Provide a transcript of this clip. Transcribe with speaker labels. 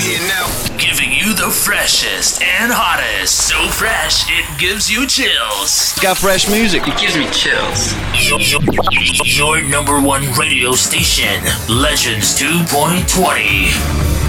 Speaker 1: Yeah, now.
Speaker 2: Giving you the freshest and hottest. So fresh, it gives you chills.
Speaker 3: Got fresh music.
Speaker 1: It gives me chills.
Speaker 2: Your number one radio station, Legends 2.20.